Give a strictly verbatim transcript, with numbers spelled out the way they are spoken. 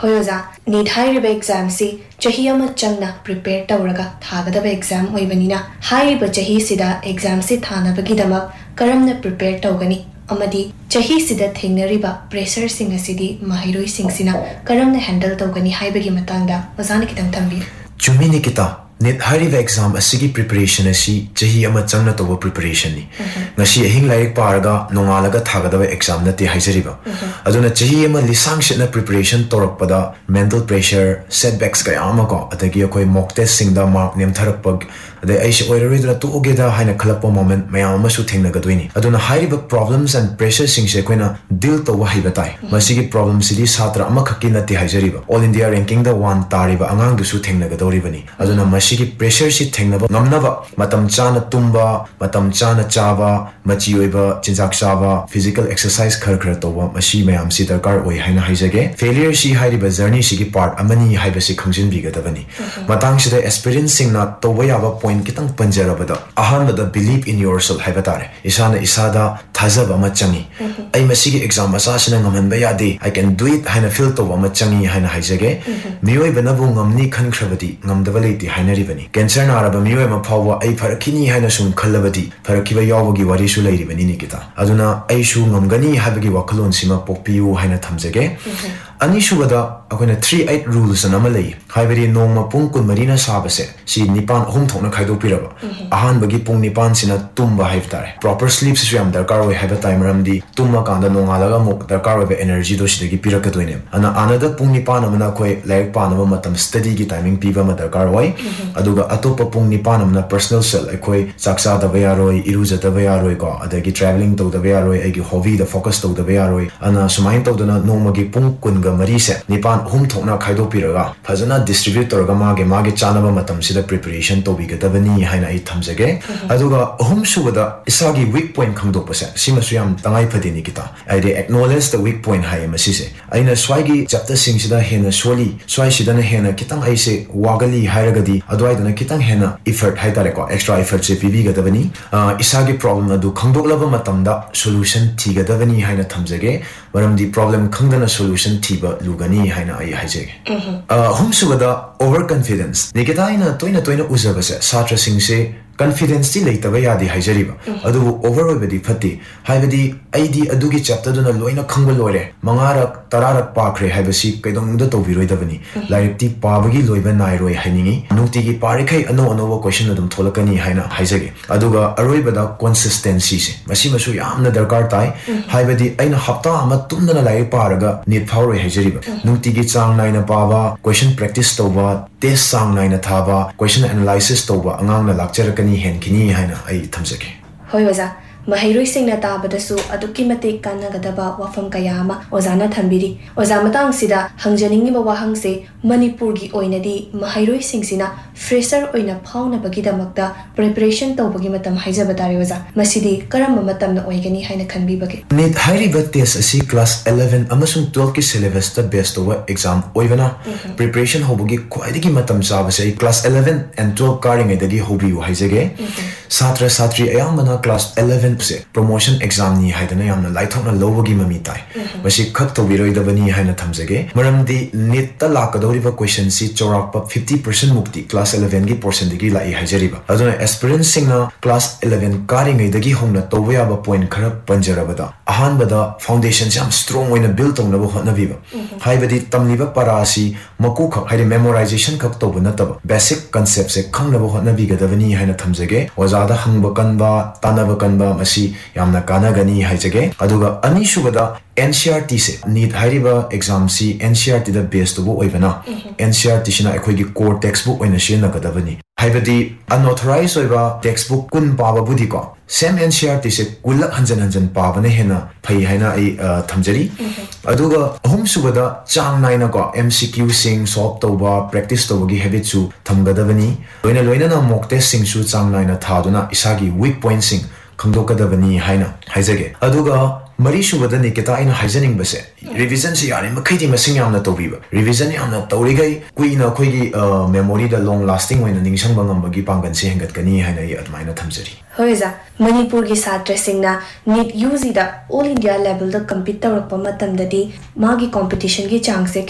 ꯍꯣꯏ ꯑꯣꯖꯥ ꯅꯤꯠ ꯍꯥꯏꯔꯤꯕ ꯑꯦꯛꯖꯥꯝꯁꯤ ꯆꯍꯤ ꯑꯃ ꯆꯪꯅ ꯄ꯭ꯔꯤꯄꯦꯌꯔ ꯇꯧꯔꯒ ꯊꯥꯒꯗꯕ ꯑꯦꯛꯖꯥꯝ ꯑꯣꯏꯕꯅꯤꯅ ꯍꯥꯏꯔꯤꯕ ꯆꯍꯤꯁꯤꯗ ꯑꯦꯛꯖꯥꯝꯁꯤ ꯊꯥꯅꯕꯒꯤꯗꯃꯛ ꯀꯔꯝꯅ ꯄ꯭ꯔꯤꯄꯦꯌꯔ ꯇꯧꯒꯅꯤ ꯑꯃꯗꯤ ꯆꯍꯤꯁꯤꯗ ꯊꯦꯡꯅꯔꯤꯕ ꯄ꯭ꯔꯦꯁꯔꯁꯤꯡ ꯑꯁꯤꯗꯤ ꯃꯍꯩꯔꯣꯏꯁꯤꯡꯁꯤꯅ ꯀꯔꯝꯅ ꯍꯦꯟꯗꯜ ꯇꯧꯒꯅꯤ ꯍꯥꯏꯕꯒꯤ ꯃꯇꯥꯡꯗ ꯑꯣꯖꯥꯅ ꯈꯤꯇꯪ ꯊꯝꯕꯤꯌꯨ ꯆꯨꯝꯃꯤ ꯅꯤꯀꯤꯇꯥ ꯅꯤꯠ ꯍꯥꯏꯔꯤꯕ ꯑꯦꯛꯖꯥꯝ ꯑꯁꯤꯒꯤ ꯄ꯭ꯔꯤꯄꯦꯔꯦꯁꯟ ꯑꯁꯤ ꯆꯍꯤ ꯑꯃ ꯆꯪꯅ ꯇꯧꯕ ꯄ꯭ꯔꯤꯄꯦꯔꯦꯁꯟꯅꯤ ꯉꯁꯤ ꯑꯍꯤꯡ ꯂꯥꯏꯔꯤꯛ ꯄꯥꯔꯒ ꯅꯣꯡꯉꯥꯜꯂꯒ ꯊꯥꯒꯗꯕ ꯑꯦꯛꯖꯥꯝ ꯅꯠꯇꯦ ꯍꯥꯏꯖꯔꯤꯕ ꯑꯗꯨꯅ ꯆꯍꯤ ꯑꯃ ꯂꯤꯁꯥꯡ ꯁꯤꯠꯅ ꯄ꯭ꯔꯤꯄꯦꯔꯦꯁꯟ ꯇꯧꯔꯛꯄꯗ ꯃꯦꯟꯇꯜ ꯄ꯭ꯔꯦꯁꯔ ꯁꯦꯠꯕꯦꯛꯁ ꯀꯌꯥ ꯑꯃ ꯀꯣ ꯑꯗꯒꯤ ꯑꯩꯈꯣꯏ ꯃꯣꯛ ꯇꯦꯁꯁꯤꯡꯗ ꯃꯥꯔꯛ ꯅꯦꯝꯊꯔꯛꯄ ꯑꯗꯩ ꯑꯩꯁꯦ ꯑꯣꯏꯔꯔꯣꯏꯗ꯭ꯔꯥ ꯇꯣꯛꯑꯒꯦꯗ ꯍꯥꯏꯅ ꯈꯜꯂꯛꯄ ꯃꯣꯃꯦꯟꯠ ꯃꯌꯥꯝ ꯑꯃꯁꯨ ꯊꯦꯡꯅꯒꯗꯣꯏꯅꯤ ꯑꯗꯨꯅ ꯍꯥꯏꯔꯤꯕ ꯄ꯭ꯔꯣꯕ꯭ꯂꯦꯝꯁ ꯑꯦꯟ ꯄ꯭ꯔꯦꯁꯔꯁꯤꯡꯁꯦ ꯑꯩꯈꯣꯏꯅ ꯗꯤꯜ ꯇꯧꯕ ꯍꯩꯕ ꯇꯥꯏ ꯃꯁꯤꯒꯤ ꯄ꯭ꯔꯣꯕ꯭ꯂꯦꯝꯁꯤꯗꯤ ꯁꯥꯇ꯭ꯔ ꯑꯃꯈꯛꯀꯤ ꯅꯠꯇꯦ ꯍꯥꯏꯖꯔꯤꯕ ꯑꯣꯜ ꯏꯟꯗꯤꯌꯥ ꯔꯦꯡꯀꯤꯡꯗ ꯋꯥꯟ ꯇꯥꯔꯤꯕ ꯑꯉꯥꯡꯗꯨꯁꯨ ꯊꯦꯡꯅꯒꯗꯧꯔꯤꯕꯅꯤ ꯑꯗꯨꯅ ꯃꯁꯤꯒꯤ ꯄ꯭ꯔꯦꯁꯔꯁꯤ ꯊꯦꯡꯅꯕ ꯉꯝꯅꯕ ꯃꯇꯝ ꯆꯥꯅ ꯇꯨꯝꯕ ꯃꯇꯝ ꯆꯥꯅ ꯆꯥꯕ ꯃꯆꯤ ꯑꯣꯏꯕ ꯆꯤꯟꯖꯥꯛ ꯆꯥꯕ ꯐꯤꯖꯤꯀꯦꯜ ꯑꯦꯛꯁꯔꯁꯥꯏꯖ ꯈꯔ ꯈꯔ ꯇꯧꯕ ꯃꯁꯤ ꯃꯌꯥꯝꯁꯤ ꯗꯔꯀꯥꯔ ꯑꯣꯏ ꯍꯥꯏꯅ ꯍꯥꯏꯖꯒꯦ ꯐꯦꯂꯤꯌꯔꯁꯤ ꯍꯥꯏꯔꯤꯕ ꯖꯔꯅꯤꯁꯤꯒꯤ ꯄꯥꯔꯠ ꯑꯃꯅꯤ ꯍꯥꯏꯕꯁꯤ ꯈꯪꯖꯤꯟꯕꯤꯒꯗꯕꯅꯤ ꯃꯇꯥꯡꯁꯤꯗ ꯑꯦꯛꯁꯄꯤꯔꯤꯌꯦꯟꯁꯁꯤꯡꯅ ꯇꯧꯕ ꯌꯥꯕ ꯄꯣꯏꯟꯠ ꯈꯤꯇꯪ ꯄꯟꯖꯔꯕꯗ ꯑꯍꯥꯟꯕꯗ ꯕꯤꯂꯤꯞ ꯏꯟ ꯌꯣꯔꯁꯦꯜf ꯍꯥꯏꯕ ꯇꯥꯔꯦ ꯏꯁꯥꯅ ꯏꯁꯥꯗ ꯊꯥꯖꯕ ꯑꯃ ꯆꯪꯏ ꯑꯩ ꯃꯁꯤꯒꯤ ꯑꯦꯛꯖꯥꯝ ꯃꯆꯥꯁꯤꯅ ꯉꯝꯍꯟꯕ ꯌꯥꯗꯦ ꯑꯥꯏ ꯀꯦꯟ ꯗꯨ ꯏꯠ ꯍꯥꯏꯅ ꯐꯤꯜ ꯇꯧꯕ ꯑꯃ ꯆꯪꯏ ꯍꯥꯏꯅ ꯍꯥꯏꯖꯒꯦ ꯃꯤꯑꯣꯏꯕꯅꯕꯨ ꯉꯝꯅꯤ ꯈꯟꯈ꯭ꯔꯕꯗꯤ ꯉꯝꯗꯕ ꯂꯩꯇꯦ ꯍꯥꯏꯅꯔꯤꯕꯅꯤ ꯀꯦꯟꯁꯔ ꯅꯥꯔꯕ ꯃꯤꯑꯣꯏ ꯑꯃ ꯐꯥꯎꯕ ꯑꯩ ꯐꯔꯛꯈꯤꯅꯤ ꯍꯥꯏꯅ ꯁꯨꯝ ꯈꯜꯂꯕꯗꯤ ꯐꯔꯛꯈꯤꯕ ꯌꯥꯎꯕꯒꯤ ꯋꯥꯔꯤꯁꯨ ꯂꯩꯔꯤꯕꯅꯤ ꯅꯤꯀꯤꯇꯥ ꯑꯗꯨꯅ ꯑꯩꯁꯨ ꯉꯝꯒꯅꯤ ꯍꯥꯏꯕꯒꯤ ꯋꯥꯈꯜꯂꯣꯟꯁꯤꯃ ꯄꯣꯛꯄꯤꯌꯨ ꯍꯥꯏꯅ ꯊꯝꯖꯒꯦ ꯑꯅꯤꯁꯨꯕꯗ ꯑꯩꯈꯣꯏꯅ ꯊ꯭ꯔꯤ ꯑꯩꯠ ꯔꯨꯜꯁ ꯑꯅ ꯑꯃ ꯂꯩ ꯍꯥꯏꯕꯗꯤ ꯅꯣꯡꯃ ꯄꯨꯡ ꯀꯨꯟꯃꯔꯤꯅ ꯁꯥꯕꯁꯦ ꯁꯤ ꯅꯤꯄꯥꯟ ꯑꯍꯨꯝ ꯊꯣꯛꯅ ꯈꯥꯏꯗꯣꯛꯄꯤꯔꯕ ꯑꯍꯥꯟꯕꯒꯤ ꯄꯨꯡ ꯅꯤꯄꯥꯟꯁꯤꯅ ꯇꯨꯝꯕ ꯍꯥꯏꯕ ꯇꯥꯔꯦ ꯄ꯭ꯔꯣꯄꯔ ꯁ꯭ꯂꯤꯞꯁꯤꯁꯨ ꯌꯥꯝ ꯗꯔꯀꯥꯔ ꯑꯣꯏ ꯍꯥꯏꯕ ꯇꯥꯏ ꯃꯔꯝꯗꯤ ꯇꯨꯝꯃꯀꯥꯟꯗ ꯅꯣꯡꯉꯥꯜꯂꯒ ꯑꯃꯨꯛ ꯗꯔꯀꯥꯔ ꯑꯣꯏꯕ ꯑꯦꯅꯔꯖꯤꯗꯣ ꯁꯤꯗꯒꯤ ꯄꯤꯔꯛꯀꯗꯣꯏꯅꯦꯕ ꯑꯗꯨꯅ ꯑꯥꯅꯗ ꯄꯨꯡ ꯅꯤꯄꯥꯟ ꯑꯃꯅ ꯑꯩꯈꯣꯏ ꯂꯥꯏꯔꯤꯛ ꯄꯥꯅꯕ ꯃꯇꯝ ꯁ꯭ꯇꯗꯤꯒꯤ ꯇꯥꯏꯃꯤꯡ ꯄꯤꯕ ꯑꯃ ꯗꯔꯀꯥꯔ ꯑꯣꯏ ꯑꯗꯨꯒ ꯑꯇꯣꯞꯄ ꯄꯨꯡ ꯅꯤꯄꯥꯟ ꯑꯃꯅ ꯄꯔꯁꯅꯦꯜ ꯁꯦꯜ ꯑꯩꯈꯣꯏ ꯆꯥꯛ ꯆꯥꯗꯕ ꯌꯥꯔꯣꯏ ꯏꯔꯨꯖꯗꯕ ꯌꯥꯔꯣꯏꯀꯣ ꯑꯗꯒꯤ ꯇ꯭ꯔꯥꯚꯦꯂꯤꯡ ꯇꯧꯗꯕ ꯌꯥꯔꯣꯏ ꯑꯩꯒꯤ ꯍꯣꯕꯤꯗ ꯐꯣꯀꯁ ꯇꯧꯗꯕ ꯌꯥꯔꯣꯏ ꯑꯗꯨꯅ ꯁꯨꯃꯥꯏꯅ ꯇꯧꯗꯅ ꯅꯣꯡꯃꯒꯤ ꯄꯨꯡ ꯀꯨꯟꯒ ꯃꯔꯤꯁꯦ ꯅꯤꯄꯥꯟ ꯑꯍꯨꯝ ꯊꯣꯛꯅ ꯈꯥꯏꯗꯣꯛꯄꯤꯔꯒ ꯐꯖꯅ ꯗꯤꯁꯇ꯭ꯔꯤꯕ꯭ꯌꯨꯠ ꯇꯧꯔꯒ ꯃꯥꯒꯤ ꯃꯥꯒꯤ ꯆꯥꯅꯕ ꯃꯇꯝꯁꯤꯗ ꯄ꯭ꯔꯤꯄꯦꯔꯦꯁꯟ ꯇꯧꯕꯤꯒꯗꯕꯅꯤ ꯍꯥꯏꯅ ꯑꯩ ꯊꯝꯖꯒꯦ ꯑꯗꯨꯒ ꯑꯍꯨꯝꯁꯨꯕꯗ ꯏꯁꯥꯒꯤ ꯋꯤꯛ ꯄꯣꯏꯟꯠ ꯈꯪꯗꯣꯛꯄꯁꯦ ꯁꯤꯃꯁꯨ ꯌꯥꯝ ꯇꯉꯥꯏ ꯐꯗꯦ ꯅꯤꯀꯤꯇꯥ ꯍꯥꯏꯗꯤ ꯑꯦꯛꯅꯣꯂꯦꯖ ꯗ ꯋꯤꯛ ꯄꯣꯏꯟꯠ ꯍꯥꯏꯌꯦ ꯃꯁꯤꯁꯦ ꯑꯩꯅ ꯁ꯭ꯋꯥꯏꯒꯤ ꯆꯦꯞꯇꯔꯁꯤꯡꯁꯤꯗ ꯍꯦꯟꯅ ꯁꯣꯜꯂꯤ ꯁ꯭ꯋꯥꯏꯁꯤꯗꯅ ꯍꯦꯟꯅ ꯈꯤꯇꯪ ꯑꯩꯁꯦ ꯋꯥꯒꯜꯂꯤ ꯍꯥꯏꯔꯒꯗꯤ ꯑꯗꯨꯋꯥꯏꯗꯅ ꯈꯤꯇꯪ ꯍꯦꯟꯅ ꯏꯐꯔꯠ ꯍꯥꯏꯇꯥꯔꯦꯀꯣ ꯑꯦꯛꯁꯇ꯭ꯔꯥ ꯏꯐꯔꯠꯁꯦ ꯄꯤꯕꯤꯒꯗꯕꯅꯤ ꯏꯁꯥꯒꯤ ꯄ꯭ꯔꯣꯕ꯭ꯂꯦꯝ ꯑꯗꯨ ꯈꯪꯗꯣꯛꯂꯕ ꯃꯇꯝꯗ ꯁꯣꯂꯨꯁꯟ ꯊꯤꯒꯗꯕꯅꯤ ꯍꯥꯏꯅ ꯊꯝꯖꯒꯦ ꯃꯔꯝꯗꯤ ꯄ꯭ꯔꯣꯕ꯭ꯂꯦꯝ ꯈꯪꯗꯅ ꯁꯣꯂꯨꯁꯟ ꯊꯤꯕ ꯂꯨꯒꯅꯤ ꯍꯥꯏꯅ ꯑꯩ ꯍꯥꯏꯖꯒꯦ ꯑꯍꯨꯝꯁꯨꯕꯗ ꯑꯣꯚꯔ ꯀꯟꯐꯤꯗꯦꯟꯁ ꯅꯤꯀꯤꯇꯥ ꯑꯩꯅ ꯇꯣꯏꯅ ꯇꯣꯏꯅ ꯎꯖꯕꯁꯦ ꯁꯥꯇ꯭ꯔꯁꯤꯡꯁꯦ ꯀꯟꯐꯤꯗꯦꯟꯁꯇꯤ ꯂꯩꯇꯕ ꯌꯥꯗꯦ ꯍꯥꯏꯖꯔꯤꯕ ꯑꯗꯨꯕꯨ ꯑꯣꯚꯔ ꯑꯣꯏꯕꯗꯤ ꯐꯠꯇꯦ ꯍꯥꯏꯕꯗꯤ ꯑꯩꯗꯤ ꯑꯗꯨꯒꯤ ꯆꯦꯞꯇꯔꯗꯨꯅ ꯂꯣꯏꯅ ꯈꯪꯕ ꯂꯣꯏꯔꯦ ꯃꯉꯥꯔꯛ ꯇꯔꯥꯔꯛ ꯄꯥꯈ꯭ꯔꯦ ꯍꯥꯏꯕꯁꯤ ꯀꯩꯗꯧꯅꯨꯡꯗ ꯇꯧꯕꯤꯔꯣꯏꯗꯕꯅꯤ ꯂꯥꯏꯔꯤꯛꯇꯤ ꯄꯥꯕꯒꯤ ꯂꯣꯏꯕ ꯅꯥꯏꯔꯣꯏ ꯍꯥꯏꯅꯤꯡꯏ ꯅꯨꯡꯇꯤꯒꯤ ꯄꯥꯔꯤꯈꯩ ꯑꯅꯧ ꯑꯅꯧꯕ ꯀꯣꯏꯁꯟ ꯑꯗꯨꯝ ꯊꯣꯛꯂꯛꯀꯅꯤ ꯍꯥꯏꯅ ꯍꯥꯏꯖꯒꯦ ꯑꯗꯨꯒ ꯑꯔꯣꯏꯕꯗ ꯀꯣꯟꯁꯤꯁꯇꯦꯟꯁꯤꯁꯦ ꯃꯁꯤꯃꯁꯨ ꯌꯥꯝꯅ ꯗꯔꯀꯥꯔ ꯇꯥꯏ ꯍꯥꯏꯕꯗꯤ ꯑꯩꯅ ꯍꯞꯇꯥ ꯑꯃ ꯇꯨꯝꯗꯅ ꯂꯥꯏꯔꯤꯛ ꯄꯥꯔꯒ ꯅꯤꯠ ꯐꯥꯎꯔꯣꯏ ꯍꯥꯏꯖꯔꯤꯕ ꯅꯨꯡꯇꯤꯒꯤ ꯆꯥꯡ ꯅꯥꯏꯅ ꯄꯥꯕ ꯀꯣꯏꯁꯟ ꯄ꯭ꯔꯦꯛꯇꯤꯁ ꯇꯧꯕ ꯇꯦꯁ ꯆꯥꯡ ꯅꯥꯏꯅ ꯊꯥꯕ ꯀꯣꯏꯁꯟ ꯑꯦꯅꯥꯂꯥꯏꯁꯤꯁ ꯇꯧꯕ ꯑꯉꯥꯡꯅ ꯂꯥꯛꯆꯔꯛꯀꯅꯤ ꯍꯦꯟꯈꯤꯅꯤ ꯍꯥꯏꯅ ꯑꯩ ꯊꯝꯖꯒꯦ ꯍꯣꯏ ꯑꯣꯖꯥ ꯃꯍꯩꯔꯣꯏꯁꯤꯡꯅ ꯇꯥꯕꯗꯁꯨ ꯑꯗꯨꯛꯀꯤ ꯃꯇꯤꯛ ꯀꯥꯟꯅꯒꯗꯕ ꯋꯥꯐꯝ ꯀꯌꯥ ꯑꯃ ꯑꯣꯖꯥꯅ ꯊꯝꯕꯤꯔꯤ ꯑꯣꯖꯥ ꯃꯇꯥꯡꯁꯤꯗ ꯍꯪꯖꯅꯤꯡꯉꯤꯕ ꯋꯥꯍꯪꯁꯦ ꯃꯅꯤꯄꯨꯔꯒꯤ ꯑꯣꯏꯅꯗꯤ ꯃꯍꯩꯔꯣꯏꯁꯤꯡꯁꯤꯅ ꯐ꯭ꯔꯦꯁꯔ ꯑꯣꯏꯅ ꯐꯥꯎꯅꯕꯒꯤꯗꯃꯛꯇ ꯄ꯭ꯔꯤꯄꯦꯔꯦꯁꯟ ꯇꯧꯕꯒꯤ ꯃꯇꯝ ꯍꯥꯏꯖꯕ ꯇꯥꯔꯦ ꯑꯣꯖꯥ ꯃꯁꯤꯗꯤ ꯀꯔꯝꯕ ꯃꯇꯝꯗ ꯑꯣꯏꯒꯅꯤ ꯍꯥꯏꯅ ꯈꯟꯕꯤꯕꯒꯦ ꯅꯤꯠ ꯍꯥꯏꯔꯤꯕ ꯇꯦꯁ ꯑꯁꯤ ꯀ꯭ꯂꯥꯁ ꯑꯦꯂꯚꯦꯟ ꯑꯃꯁꯨꯡ ꯇꯨꯋꯦꯜꯐꯀꯤ ꯁꯤꯂꯦꯕꯁꯇ ꯕꯦꯁ ꯇꯧꯕ ꯑꯦꯛꯖꯥꯝ ꯑꯣꯏꯕꯅ ꯄ꯭ꯔꯤꯄꯦꯔꯦꯁꯟ ꯍꯧꯕꯒꯤ ꯈ꯭ꯋꯥꯏꯗꯒꯤ ꯃꯇꯝ ꯆꯥꯕꯁꯦ ꯑꯩ ꯀ꯭ꯂꯥꯁ ꯑꯦꯂꯚꯦꯟ ꯑꯦꯟ ꯇꯨꯋꯦꯜꯐ ꯀꯥꯔꯤꯉꯩꯗꯒꯤ ꯍꯧꯕꯤꯌꯨ ꯍꯥꯏꯖꯒꯦ ꯁꯥꯇ꯭ꯔ ꯁꯥꯇ꯭ꯔꯤ ꯑꯌꯥꯝꯕꯅ ꯀ꯭ꯂꯥꯁ ꯑꯦꯂꯚꯦꯟꯁꯦ ꯄ꯭ꯔꯣꯃꯣꯁꯟ ꯑꯦꯛꯖꯥꯝꯅꯤ ꯍꯥꯏꯗꯅ ꯌꯥꯝꯅ ꯂꯥꯏꯊꯣꯛꯅ ꯂꯧꯕꯒꯤ ꯃꯃꯤ ꯇꯥꯏ ꯃꯁꯤ ꯈꯛ ꯇꯧꯕꯤꯔꯣꯏꯗꯕꯅꯤ ꯍꯥꯏꯅ ꯊꯝꯖꯒꯦ ꯃꯔꯝꯗꯤ ꯅꯤꯠꯇ ꯂꯥꯛꯀꯗꯧꯔꯤꯕ ꯀꯣꯏꯁꯟꯁꯤ ꯆꯥꯎꯔꯥꯛꯄ ꯐꯤꯐꯇꯤ ꯄꯔꯁꯦꯟ ꯃꯨꯛꯇꯤ ꯀ꯭ꯂꯥꯁ ꯑꯦꯂꯚꯦꯟꯒꯤ ꯄꯣꯔꯁꯟꯗꯒꯤ ꯂꯥꯛꯏ ꯍꯥꯏꯖꯔꯤꯕ ꯑꯗꯨꯅ ꯑꯦꯁꯄꯤꯔꯦꯟꯁꯁꯤꯡꯅ ꯀ꯭ꯂꯥꯁ ꯑꯦꯂꯚꯦꯟ ꯀꯥꯔꯤꯉꯩꯗꯒꯤ ꯍꯧꯅ ꯇꯧꯕ ꯌꯥꯕ ꯄꯣꯏꯟꯠ ꯈꯔ ꯄꯟꯖꯔꯕꯗ ꯑꯍꯥꯟꯕꯗ ꯐꯥꯎꯟꯗꯦꯁꯟꯁꯦ ꯌꯥꯝ ꯁ꯭ꯇ꯭ꯔꯣꯡ ꯑꯣꯏꯅ ꯕꯤꯜ ꯇꯧꯅꯕ ꯍꯣꯠꯅꯕꯤꯕ ꯍꯥꯏꯕꯗꯤ ꯇꯝꯂꯤꯕ ꯄꯔꯥ ꯑꯁꯤ ꯃꯀꯣꯛꯈꯛ ꯍꯥꯏꯗꯤ ꯃꯦꯃꯣꯔꯥꯏꯖꯦꯁꯟ ꯈꯛ ꯇꯧꯕ ꯅꯠꯇꯕ ꯕꯦꯁꯤꯛ ꯀꯟꯁꯦꯞꯁꯦ ꯈꯪꯅꯕ ꯍꯣꯠꯅꯕꯤꯒꯗꯕꯅꯤ ꯍꯥꯏꯅ ꯊꯝꯖꯒꯦ ꯑꯣꯖꯥꯗ ꯍꯪꯕ ꯀꯟꯕ ꯇꯥꯟꯅꯕ ꯀꯟꯕ ꯃꯁꯤ ꯌꯥꯝꯅ ꯀꯥꯟꯅꯒꯅꯤ ꯍꯥꯏꯖꯒꯦ ꯑꯗꯨꯒ ꯑꯅꯤꯁꯨꯕꯗ ꯑꯦꯟ ꯁꯤ ꯑꯥꯔ ꯇꯤꯁꯦ ꯅꯤꯠ ꯍꯥꯏꯔꯤꯕ ꯑꯦꯛꯖꯥꯝꯁꯤ ꯑꯦꯟ ꯁꯤ ꯑꯥꯔ ꯇꯤꯗ ꯕꯦꯁ ꯇꯧꯕ ꯑꯣꯏꯕꯅ ꯑꯦꯟ ꯁꯤ ꯑꯥꯔ ꯇꯤꯁꯤꯅ ꯑꯩꯈꯣꯏꯒꯤ ꯀꯣꯔ ꯇꯦꯛꯁꯕꯨꯛ ꯑꯣꯏꯅ ꯁꯤꯖꯤꯟꯅꯒꯗꯕꯅꯤ ꯍꯥꯏꯕꯗꯤ ꯑꯟꯑꯣꯊꯣꯔꯥꯏꯖ ꯑꯣꯏꯕ ꯇꯦꯛꯁꯕꯨꯛ ꯀꯨꯟ ꯄꯥꯕꯕꯨꯗꯤꯀꯣ ꯁꯦꯝ ꯑꯦꯟ ꯁꯤ ꯑꯥꯔ ꯇꯤꯁꯦ ꯀꯨꯜꯂꯛ ꯍꯟꯖꯟ ꯍꯟꯖꯟ ꯄꯥꯕꯅ ꯍꯦꯟꯅ ꯐꯩ ꯍꯥꯏꯅ ꯑꯩ ꯊꯝꯖꯔꯤ ꯑꯗꯨꯒ ꯑꯍꯨꯝꯁꯨꯕꯗ ꯆꯥꯡ ꯅꯥꯏꯅꯀꯣ ꯑꯦꯝ ꯁꯤ ꯀ꯭ꯌꯨꯁꯤꯡ ꯁꯣꯜꯕ ꯇꯧꯕ ꯄ꯭ꯔꯦꯛꯇꯤꯁ ꯇꯧꯕꯒꯤ ꯍꯦꯕꯤꯠꯁꯨ ꯊꯝꯒꯗꯕꯅꯤ ꯂꯣꯏꯅ ꯂꯣꯏꯅꯅ ꯃꯣꯛ ꯇꯦꯁꯁꯤꯡꯁꯨ ꯆꯥꯡ ꯅꯥꯏꯅ ꯊꯥꯗꯨꯅ ꯏꯁꯥꯒꯤ ꯋꯤꯛ ꯄꯣꯏꯟꯠꯁꯤꯡ ꯈꯪꯗꯣꯛꯀꯗꯕꯅꯤ ꯍꯥꯏꯅ ꯍꯥꯏꯖꯒꯦ ꯑꯗꯨꯒ ꯃꯔꯤꯁꯨꯕꯗ ꯅꯤꯀꯤꯇꯥ ꯑꯩꯅ ꯍꯥꯏꯖꯅꯤꯡꯕꯁꯦ ꯔꯤꯚꯤꯖꯟꯁꯤ ꯌꯥꯔꯤꯃꯈꯩꯗꯤ ꯃꯁꯤꯡ ꯌꯥꯝꯅ ꯇꯧꯕꯤꯕ ꯔꯤꯚꯤꯖꯟ ꯌꯥꯝꯅ ꯇꯧꯔꯤꯈꯩ ꯀꯨꯏꯅ ꯑꯩꯈꯣꯏꯒꯤ ꯃꯦꯃꯣꯔꯤꯗ ꯂꯣꯡ ꯂꯥꯁꯇꯤꯡ ꯑꯣꯏꯅ ꯅꯤꯡꯁꯤꯡꯕ ꯉꯝꯕꯒꯤ ꯄꯥꯡꯒꯜꯁꯤ ꯍꯦꯟꯒꯠꯀꯅꯤ ꯍꯥꯏꯅ ꯑꯩ ꯑꯗꯨꯃꯥꯏꯅ ꯊꯝꯖꯔꯤ ꯍꯣꯏ ꯑꯣꯖꯥ ꯃꯅꯤꯄꯨꯔꯒꯤ ꯁꯥꯇ꯭ꯔꯁꯤꯡꯅ ꯅꯤꯠ ꯌꯨ ꯖꯤꯗ ꯑꯣꯜ ꯏꯟꯗꯤꯌꯥ ꯂꯦꯚꯦꯜꯗ ꯀꯝꯄꯤꯠ ꯇꯧꯔꯛꯄ ꯃꯇꯝꯗꯗꯤ ꯃꯥꯒꯤ ꯀꯣꯝꯄꯤꯇꯤꯁꯟꯒꯤ ꯆꯥꯡꯁꯦ